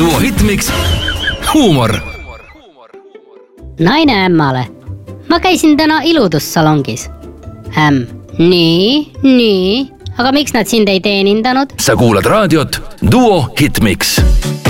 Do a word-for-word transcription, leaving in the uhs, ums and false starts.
Duo Hitmix. Huumor. Naine ämmale. Ma käisin täna iludussalongis. Ämm. Nii, nii. Aga miks nad sind ei teenindanud? Sa kuulad raadiot Duo Hitmix.